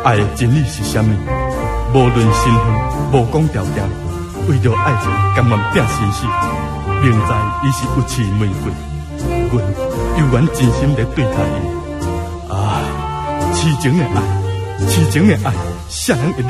爱的真理是啥物？无论身份，无讲条件，为着爱情甘愿拼生死。明知伊是有刺玫瑰，阮犹原真心地对待伊。啊，痴情的爱，痴情的爱，啥人会